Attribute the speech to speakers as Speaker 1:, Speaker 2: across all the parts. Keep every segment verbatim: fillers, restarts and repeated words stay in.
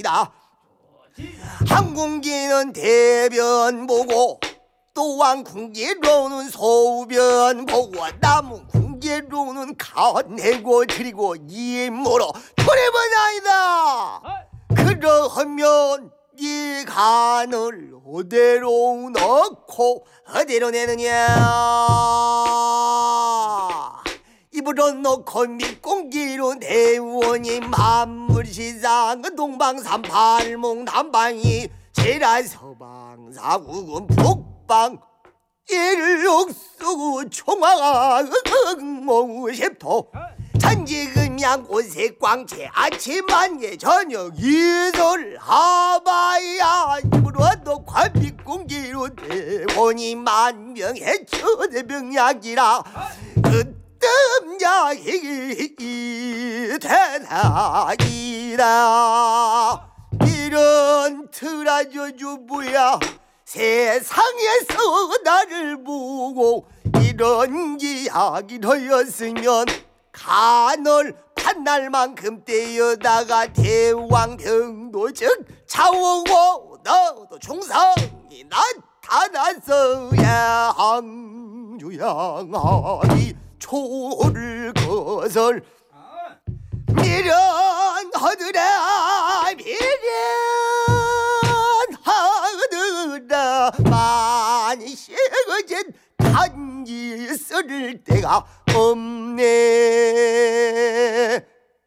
Speaker 1: 이다. 항공기는 대변 보고 또한 궁기로는 소변 보고 남은 궁기로는 가내고 드리고 임무로 돌입은 아니다. 그러하면 이 간을 어디로 넣고 어디로 내느냐. 입으로 넣고 밑공기로 내원이 만물시상 동방삼팔목 남방이 제라서방사국은 북방 일육수 총왕몽십토 천지금양 오색광채 아침한개 저녁 이설 하바야. 입으로 넣고 밑공기로 내원이 만명의 초대병약이라 그 뜸약이 대낮이다. 이런 트라저 주부야 세상에서 나를 보고 이런 이야기였으면 간을 판날만큼 떼어다가 대왕병도 즉 차오고 너도 총성이 나타났어야 항주양하니 초를 거슬 미련하더라 미련하더라 만시거진 단지 쓸 데가 없네.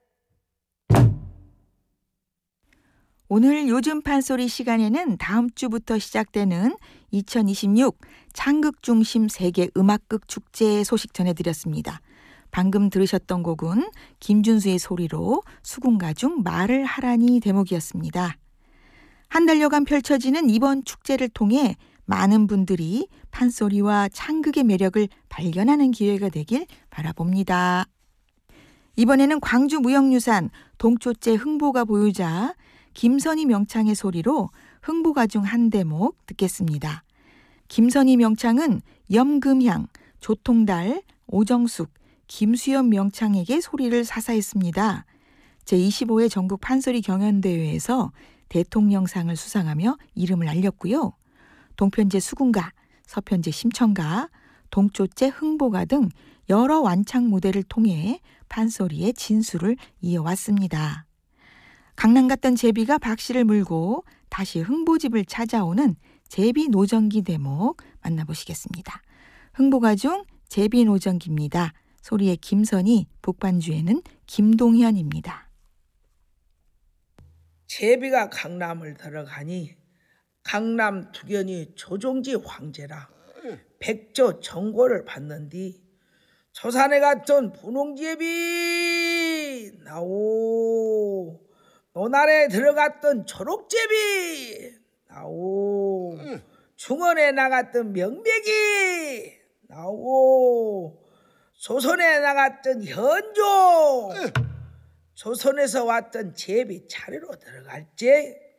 Speaker 2: 오늘 요즘 판소리 시간에는 다음 주부터 시작되는 이천이십육 창극중심 세계 음악극 축제 소식 전해드렸습니다. 방금 들으셨던 곡은 김준수의 소리로 수군가중 말을 하라니 대목이었습니다. 한 달여간 펼쳐지는 이번 축제를 통해 많은 분들이 판소리와 창극의 매력을 발견하는 기회가 되길 바라봅니다. 이번에는 광주무형유산 동초째 흥보가 보유자 김선희 명창의 소리로 흥보가 중 한 대목 듣겠습니다. 김선희 명창은 염금향, 조통달, 오정숙, 김수연 명창에게 소리를 사사했습니다. 제이십오 회 전국 판소리 경연대회에서 대통령상을 수상하며 이름을 알렸고요. 동편제 수군가, 서편제 심청가, 동초째 흥보가 등 여러 완창 무대를 통해 판소리의 진수를 이어왔습니다. 강남 갔던 제비가 박씨를 물고 다시 흥보집을 찾아오는 제비 노정기 대목 만나보시겠습니다. 흥보가 중 제비 노정기입니다. 소리의 김선희, 북반주에는 김동현입니다.
Speaker 3: 제비가 강남을 들어가니 강남 투견이 조종지 황제라 백조 정고를 받는 뒤 조산에 갔던 분홍제비 나오, 노날에 들어갔던 초록제비 나오, 중원에 나갔던 명백이 나오, 조선에 나갔던 현종, 조선에서 왔던 제비 차례로 들어갈지